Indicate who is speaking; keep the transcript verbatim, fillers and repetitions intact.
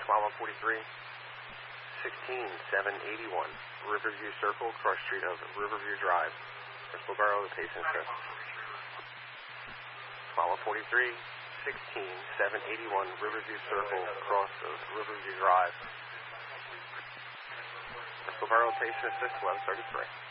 Speaker 1: Flat one forty-three, sixteen seven eighty-one, Riverview Circle, cross street of Riverview Drive, Bristol Borough, the Payson Coast. Flat one forty-three, sixteen seven eighty-one, Riverview Circle, cross of Riverview Drive, Bristol Borough, Payson Assist, eleven thirty-three.